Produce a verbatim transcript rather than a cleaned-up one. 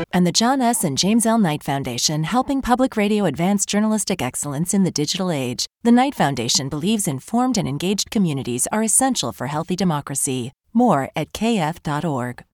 and the John S. and James L. Knight Foundation, helping public radio advance journalistic excellence in the digital age. The Knight Foundation believes informed and engaged communities are essential for healthy democracy. More at k f dot org.